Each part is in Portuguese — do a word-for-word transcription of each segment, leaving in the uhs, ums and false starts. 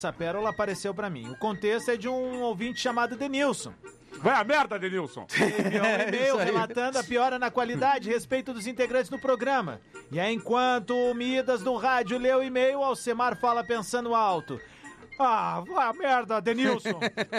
Essa pérola apareceu pra mim. O contexto é de um ouvinte chamado Denilson. Vai a merda, Denilson! Enviou um e-mail relatando a piora na qualidade e respeito dos integrantes do programa. E aí, enquanto o Midas do rádio lê o e-mail, o Alcemar fala pensando alto. Ah, vai a merda, Denilson!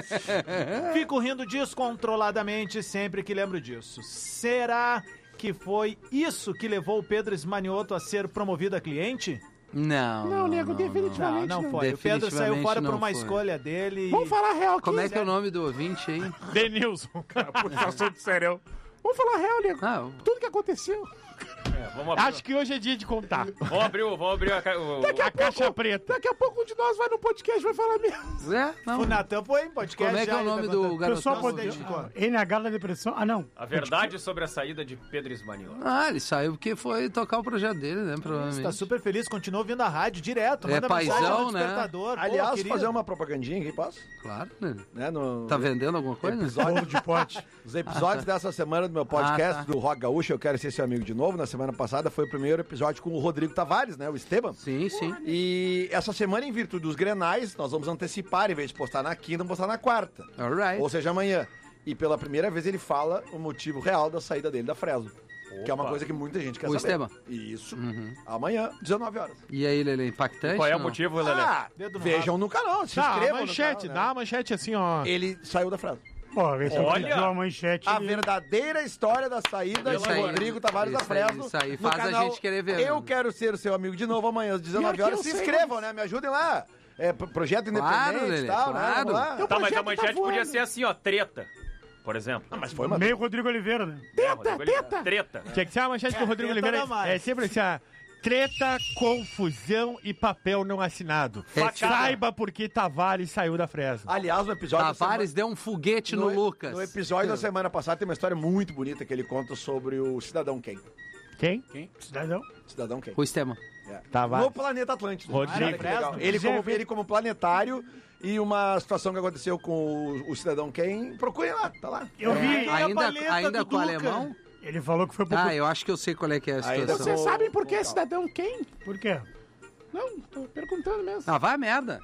Fico rindo descontroladamente sempre que lembro disso. Será que foi isso que levou o Pedro Esmanioto a ser promovido a cliente? Não. Não, nego, definitivamente Não, não não. foi. O Pedro saiu fora por uma foi. escolha dele. Vamos falar a real aqui. Como é que é o nome do ouvinte, hein? Denilson, cara, puxa assunto sério. Vamos falar a real, nego. Ah, Tudo que aconteceu. É, vamos abrir, Acho que hoje é dia de contar. vamos abrir, o- vamos abrir a, ca- o, Daqui a, a pouco, caixa preta. Daqui a pouco um de nós vai no podcast e vai falar mesmo. é? Não. O Natan foi em podcast. Como é que é já, o ele nome tá do contando. garotão? Pessoal, Não, pode identificar. N H da depressão. Ah, não. A verdade sobre a saída de Pedro Esmanioto. Ah, ele saiu porque foi tocar o projeto dele, né? Provavelmente. Tá super feliz, continua ouvindo a rádio direto. É Manda paizão, mensagem no né? despertador. Pô, Aliás, querido. fazer uma propagandinha aqui, posso? Claro, né? Né, no, Tá vendendo alguma coisa? episódio de pote. Os episódios dessa semana do meu podcast Ah, tá. do Rock Gaúcho, Eu Quero Ser Seu Amigo de Novo. Na semana passada foi o primeiro episódio com o Rodrigo Tavares, né? O Esteban. Sim, sim. E essa semana, em virtude dos Grenais, nós vamos antecipar, em vez de postar na quinta, vamos postar na quarta. Alright. Ou seja, amanhã. E pela primeira vez ele fala o motivo real da saída dele da Fresno. Que é uma coisa que muita gente quer O saber. Esteban. Isso. Amanhã, dezenove horas. E aí, Lele, impactante? Qual é o não? motivo, Lelê? Ah, Dedo no vejam no canal, se Tá, a inscrevam manchete, no dá canal, a manchete assim, ó. né? Ele saiu da Fresno. Pô, esse Olha! é a manchete. A verdadeira história da saída Isso de aí, Rodrigo Tavares da isso aí, Fresno. isso aí no faz a canal gente querer ver, Eu né? Quero Ser o Seu Amigo de Novo, amanhã às dezenove Pior que horas. eu Se sei, inscrevam, mas- né? Me ajudem lá. É, p- projeto Claro, independente e Lelê, tal, né? claro. Vamos lá. Eu- Tá, mas projeto a manchete tá voando. podia ser assim, ó, treta, por exemplo. Ah, mas foi uma... Meio Rodrigo Oliveira, né? É, Teta, Rodrigo Oliveira. teta. Treta. Tinha que ser a manchete do Rodrigo tenta Oliveira. não mais. É sempre assim, ah, treta, confusão e papel não assinado. É, Saiba por que Tavares saiu da Fresno. Aliás, no episódio... da Tavares semana- deu um foguete no, e- Lucas. No episódio da semana passada tem uma história muito bonita que ele conta sobre o Cidadão Quem. Quem? Cidadão. Cidadão Quem. O Esteban. É. Tavares. No planeta Atlântico. Rodrigo. Olha que legal. Ele como, ele como planetário e uma situação que aconteceu com o, o Cidadão Quem. Procurem lá, tá lá. Eu vi. É a Ainda, paleta ainda do com o Duca. alemão? Ele falou que foi pouco. Ah, eu acho que eu sei qual é que é a Ainda situação. Vocês sabem por que cidadão quem? Por quê? Não, tô perguntando mesmo. Ah, vai a merda.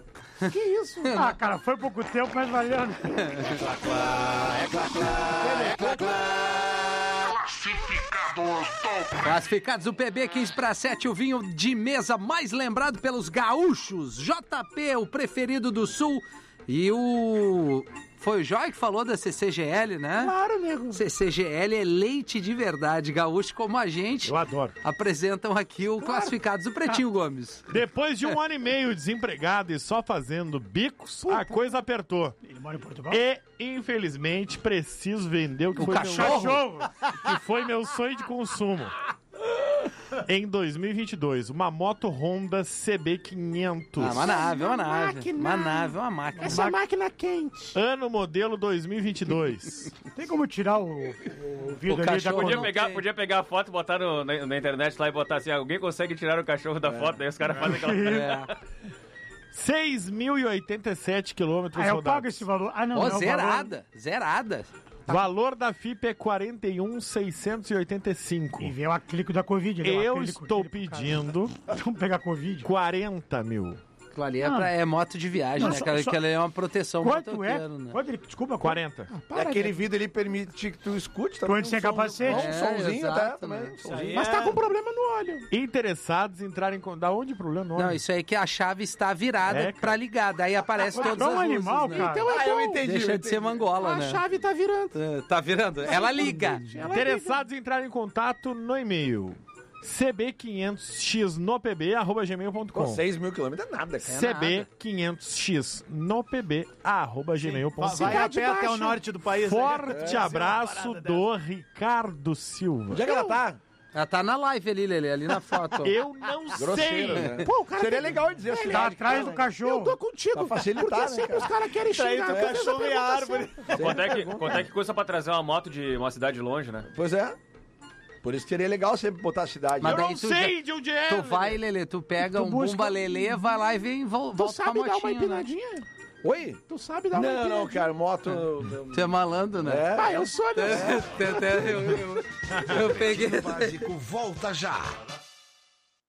Que isso? Ah, cara, foi pouco tempo, mas valeu. né? Classificados do P B quinze para sete, o vinho de mesa mais lembrado pelos gaúchos. J P, o preferido do Sul. E o... Foi o Joy que falou da C C G L, né? Claro, nego. C C G L é leite de verdade. Gaúcho como a gente Eu adoro. apresentam aqui o Classificados do Pretinho Gomes. Depois de um ano e meio desempregado e só fazendo bicos, a coisa apertou. Ele mora em Portugal? E, infelizmente, preciso vender o que O foi cachorro. meu que foi meu sonho de consumo. Em dois mil e vinte e dois, uma moto Honda C B quinhentos. Ah, uma nave, uma nave. máquina. Uma nave, uma máquina. Essa máquina quente. Ano modelo dois mil e vinte e dois. Tem como tirar o, o vidro O ali da cachorro Podia não pegar, tem. podia pegar a foto e botar no- na, na internet lá e botar assim, alguém consegue tirar o cachorro da foto, daí os caras fazem aquela... É. seis mil e oitenta e sete quilômetros Ah, eu rodados. pago esse valor. Ah, não, Ó, não. é o zerada, zerada. Valor da F I P é quarenta e um mil seiscentos e oitenta e cinco. Valor. E veio o acrílico da Covid. ele é o Eu acrílico, estou aquele pro pedindo cara. Vamos pegar Covid. quarenta mil. Aquilo ali é, pra- é moto de viagem, Não, né? só- Aquela só- que ela é uma proteção Quanto é? motoqueiro, né? Quanto ele... Desculpa, quarenta. Ah, É para, aquele né? vidro ele permite que tu escute também. Quando sem um som- capacete. Um É, somzinho exato, até também. né? um somzinho. Mas tá com problema no óleo. Interessados entrarem com... Da onde o problema? Não, isso aí é que a chave está virada É, cara. pra ligar. Daí aparece todas Não as um luzes, animal, né? cara. Então é Ah, eu bom. entendi. Deixa eu de ser entendi. mangola, A né? chave tá virando. É, Tá virando? Ela liga. Ela Interessados entrarem em contato no e-mail c b quinhentos x no p b arroba gmail ponto Pô, com seis mil quilômetros é nada, cara. c b quinhentos x no p b arroba gmail ponto com. Vai a Cidade pé até Baixa. o norte do país. Forte né? abraço É, do Ricardo Silva. Onde é que ela tá? Ela tá na live ali, Lelê, ali na foto. ó. Eu não Grosseiro, sei. né? Pô, o cara Seria tem- legal dizer Ele assim. tá atrás do cachorro. Eu tô contigo. Pra facilitar, porque né, sempre cara? os caras querem Traído xingar. é tu fez cachorro e pergunta árvore. certa. Quanto é, que, quanto é que custa pra trazer uma moto de uma cidade longe, né? Pois é. Por isso que seria legal sempre botar a cidade. Mas Eu daí não tu sei de onde é. Tu vai, Lelê, tu pega Tu um busca- bumba Lelê, vai lá e vem, vol- Tu volta com a sabe dar uma motinha, né? empinadinha? Oi? Tu sabe dar uma Não, empinadinha? não, cara. Moto... Tu é malandro, né? É. Ah, eu sou, né? Até- até eu, eu, eu peguei. Básico volta já.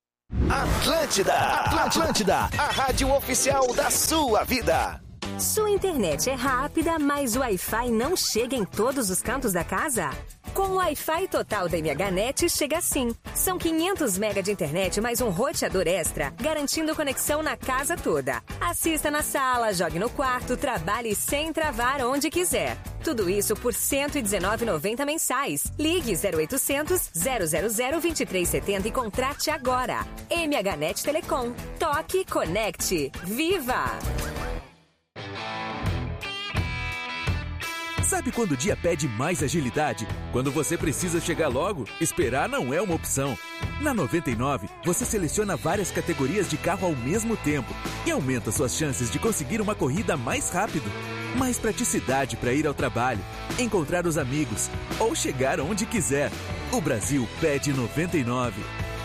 Atlântida, Atlântida, a rádio oficial da sua vida. Sua internet é rápida, mas o Wi-Fi não chega em todos os cantos da casa? Com o Wi-Fi total da M H Net chega sim. São quinhentos megas de internet mais um roteador extra, garantindo conexão na casa toda. Assista na sala, jogue no quarto, trabalhe sem travar onde quiser. Tudo isso por cento e dezenove reais e noventa centavos mensais. Ligue zero oitocentos, zero zero zero, vinte e três setenta e contrate agora. M H Net Telecom. Toque, conecte. Viva! Sabe quando o dia pede mais agilidade? Quando você precisa chegar logo, esperar não é uma opção. Na noventa e nove, você seleciona várias categorias de carro ao mesmo tempo e aumenta suas chances de conseguir uma corrida mais rápido. Mais praticidade para ir ao trabalho, encontrar os amigos ou chegar onde quiser. O Brasil pede noventa e nove.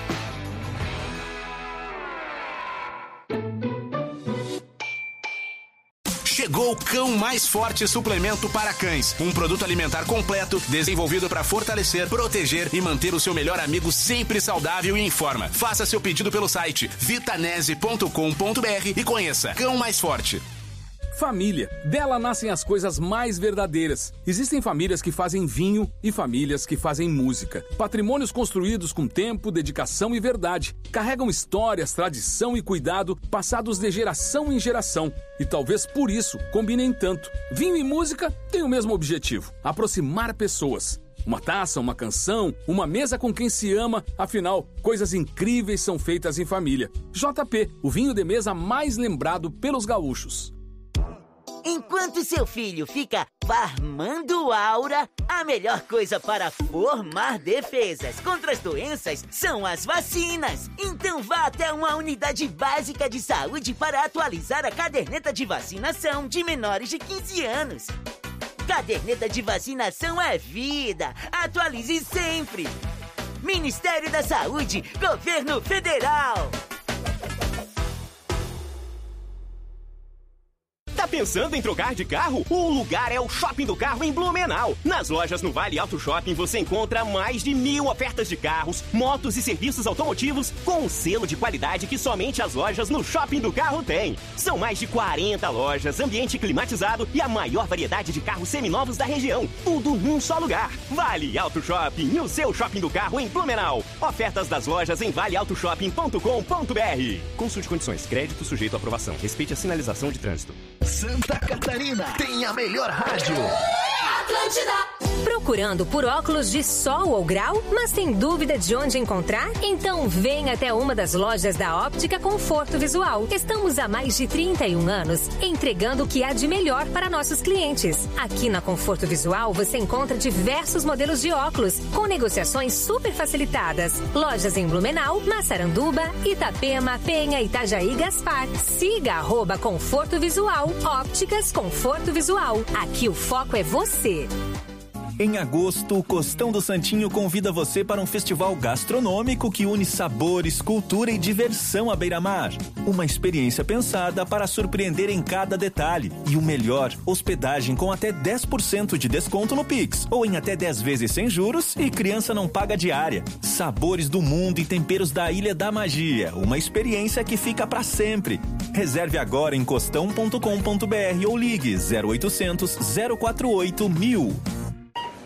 Chegou o Cão Mais Forte Suplemento para Cães. Um produto alimentar completo, desenvolvido para fortalecer, proteger e manter o seu melhor amigo sempre saudável e em forma. Faça seu pedido pelo site vitanese ponto com ponto br e conheça Cão Mais Forte. Família. Dela nascem as coisas mais verdadeiras. Existem famílias que fazem vinho e famílias que fazem música. Patrimônios construídos com tempo, dedicação e verdade. Carregam histórias, tradição e cuidado passados de geração em geração. E talvez por isso combinem tanto. Vinho e música têm o mesmo objetivo: aproximar pessoas. Uma taça, uma canção, uma mesa com quem se ama. Afinal, coisas incríveis são feitas em família. J P, o vinho de mesa mais lembrado pelos gaúchos. Enquanto seu filho fica farmando aura, a melhor coisa para formar defesas contra as doenças são as vacinas. Então vá até uma unidade básica de saúde para atualizar a caderneta de vacinação de menores de quinze anos. Caderneta de vacinação é vida. Atualize sempre. Ministério da Saúde, Governo Federal. Tá pensando em trocar de carro? O lugar é o Shopping do Carro em Blumenau. Nas lojas no Vale Auto Shopping você encontra mais de mil ofertas de carros, motos e serviços automotivos com um selo de qualidade que somente as lojas no Shopping do Carro têm. São mais de quarenta lojas, ambiente climatizado e a maior variedade de carros seminovos da região. Tudo num só lugar. Vale Auto Shopping, o seu Shopping do Carro em Blumenau. Ofertas das lojas em vale auto shopping ponto com ponto br. Consulte condições. Crédito sujeito à aprovação. Respeite a sinalização de trânsito. Santa Catarina tem a melhor rádio. Atlântida. Procurando por óculos de sol ou grau, mas tem dúvida de onde encontrar? Então vem até uma das lojas da Óptica Conforto Visual. Estamos há mais de trinta e um anos entregando o que há de melhor para nossos clientes. Aqui na Conforto Visual você encontra diversos modelos de óculos com negociações super facilitadas. Lojas em Blumenau, Massaranduba, Itapema, Penha, Itajaí, Gaspar. Siga arroba Conforto Visual. Ópticas Conforto Visual. Aqui o foco é você. Em agosto, o Costão do Santinho convida você para um festival gastronômico que une sabores, cultura e diversão à beira-mar. Uma experiência pensada para surpreender em cada detalhe. E o melhor, hospedagem com até dez por cento de desconto no Pix, ou em até dez vezes sem juros e criança não paga diária. Sabores do mundo e temperos da Ilha da Magia. Uma experiência que fica para sempre. Reserve agora em costão ponto com ponto br ou ligue zero oitocentos, zero quatro oito, mil.